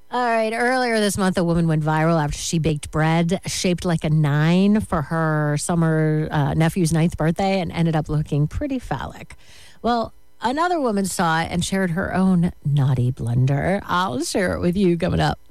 All right. Earlier this month, a woman went viral after she baked bread shaped like a 9 for her summer nephew's 9th birthday and ended up looking pretty phallic. Well, another woman saw it and shared her own naughty blunder. I'll share it with you coming up.